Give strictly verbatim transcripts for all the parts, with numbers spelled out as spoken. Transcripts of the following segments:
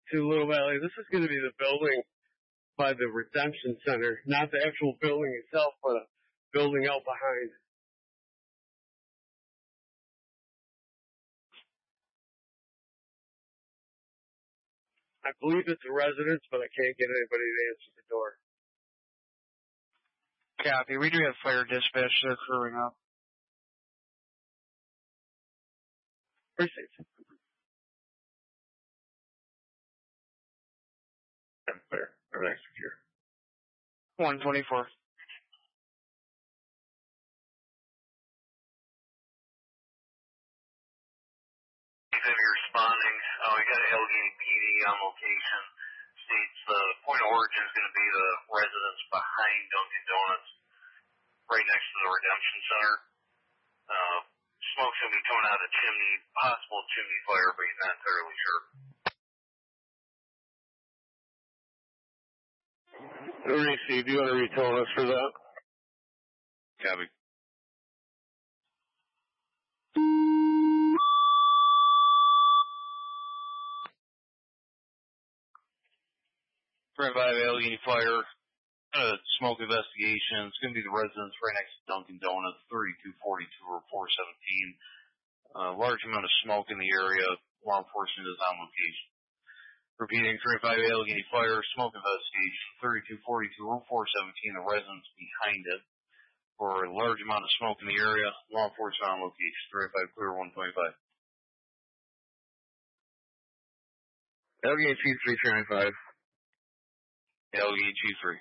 to Little Valley. This is going to be the building by the Redemption Center, not the actual building itself, but a building out behind. I believe it's a residence, but I can't get anybody to answer the door. Copy. We do have fire dispatch there crewing up. Appreciate it. Fire. Or next here. one twenty-four. You're responding. Uh, we got Allegheny P D on location. States the point of origin is going to be the residence behind Dunkin' Donuts, right next to the Redemption Center. Uh, smoke's going to be coming out of the chimney, possible chimney fire, but he's not entirely sure. Reese, do you want to retell us for that? Copy. Right by Allegheny Fire, uh, smoke investigation. It's going to be the residence right next to Dunkin' Donuts, thirty-two forty-two or four seventeen. Uh, large amount of smoke in the area. Law enforcement is on location. Repeating, thirty-five Allegheny Fire, smoke investigation, thirty-two forty-two or four seventeen. The residence behind it. For a large amount of smoke in the area. Law enforcement on location. thirty-five clear, one twenty-five. Allegheny Chief three three nine five. Allegheny Chief three.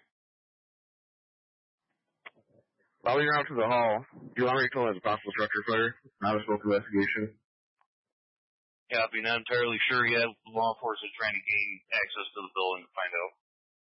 While you're out to the hall, do you want me to call it a possible structure fire? Not a smoke investigation. Copy. Not entirely sure yet. Law enforcement is trying to gain access to the building to find out.